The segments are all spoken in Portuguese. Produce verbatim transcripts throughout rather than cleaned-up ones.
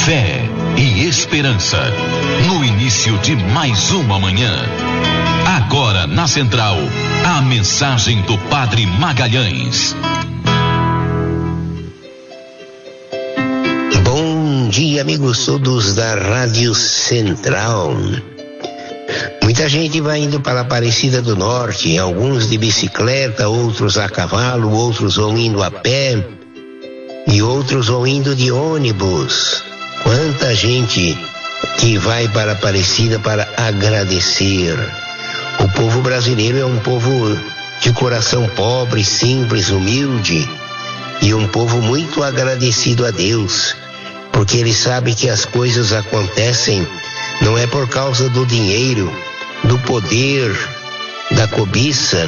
Fé e esperança, no início de mais uma manhã. Agora na Central, a mensagem do Padre Magalhães. Bom dia, amigos todos da Rádio Central. Muita gente vai indo para a Aparecida do Norte, alguns de bicicleta, outros a cavalo, outros vão indo a pé e outros vão indo de ônibus. Quanta gente que vai para a Aparecida para agradecer. O povo brasileiro é um povo de coração pobre, simples, humilde e um povo muito agradecido a Deus, porque ele sabe que as coisas acontecem não é por causa do dinheiro, do poder, da cobiça,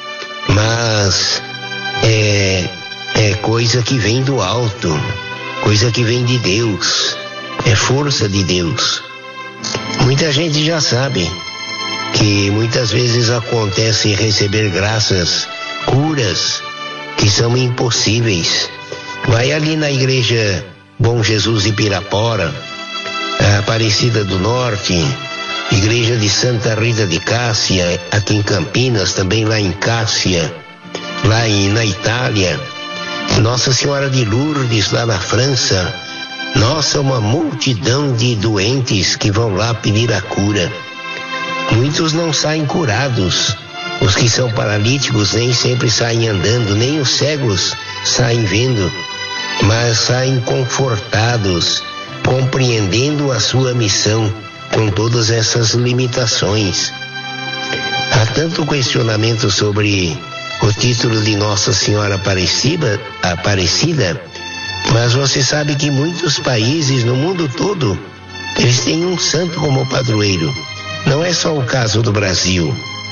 mas é, é coisa que vem do alto, coisa que vem de Deus, é força de Deus. Muita gente já sabe que muitas vezes acontece receber graças, curas que são impossíveis. Vai ali na igreja Bom Jesus de Pirapora, a Aparecida do Norte, igreja de Santa Rita de Cássia, aqui em Campinas, também lá em Cássia, lá em, na Itália, Nossa Senhora de Lourdes, lá na França. Nossa, uma multidão de doentes que vão lá pedir a cura. Muitos não saem curados. Os que são paralíticos nem sempre saem andando, nem os cegos saem vendo, mas saem confortados, compreendendo a sua missão com todas essas limitações. Há tanto questionamento sobre o título de Nossa Senhora Aparecida, Aparecida, mas você sabe que muitos países no mundo todo, eles têm um santo como padroeiro. Não é só o caso do Brasil.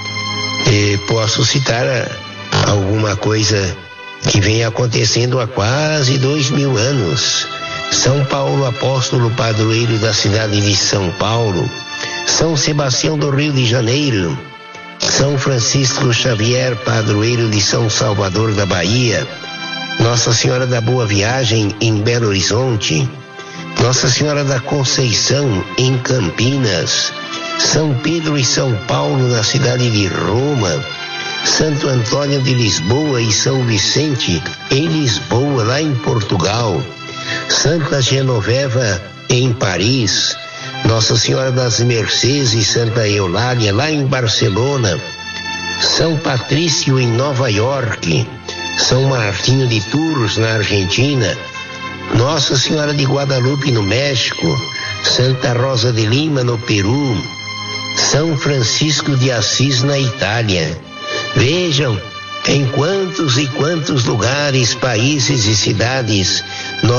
E posso citar alguma coisa que vem acontecendo há quase dois mil anos. São Paulo Apóstolo, padroeiro da cidade de São Paulo. São Sebastião do Rio de Janeiro. São Francisco Xavier, padroeiro de São Salvador da Bahia. Nossa Senhora da Boa Viagem em Belo Horizonte. Nossa Senhora da Conceição em Campinas. São Pedro e São Paulo na cidade de Roma. Santo Antônio de Lisboa e São Vicente em Lisboa, lá em Portugal. Santa Genoveva em Paris. Nossa Senhora das Mercês e Santa Eulália lá em Barcelona. São Patrício em Nova York. São Martinho de Tours na Argentina. Nossa Senhora de Guadalupe no México. Santa Rosa de Lima no Peru. São Francisco de Assis na Itália. Vejam em quantos e quantos lugares, países e cidades nós